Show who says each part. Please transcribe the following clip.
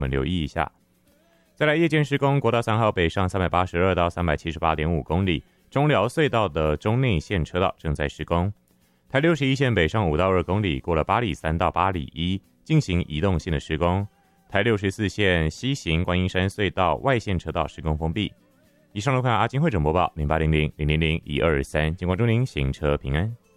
Speaker 1: 我们留意一下。再来夜间施工，国道3号北上382到378.5公里，中寮隧道的中内线车道正在施工。台61线北上5到2公里，过了8里3到8里1，进行移动性的施工。台64线西行观音山隧道外线车道施工封闭。以上路况阿金会诊播报0800000123，警广祝您行车平安。